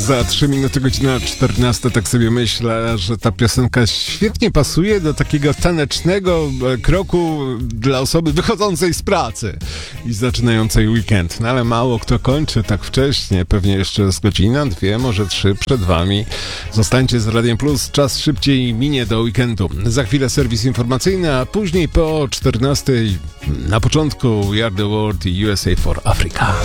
Za 3 minuty godzina 14, tak sobie myślę, że ta piosenka świetnie pasuje do takiego tanecznego kroku dla osoby wychodzącej z pracy i zaczynającej weekend. No ale mało kto kończy tak wcześnie, pewnie jeszcze z godzina, 2, może 3 przed wami. Zostańcie z Radiem Plus, czas szybciej minie do weekendu. Za chwilę serwis informacyjny, a później po 14 na początku We Are The World i USA for Africa.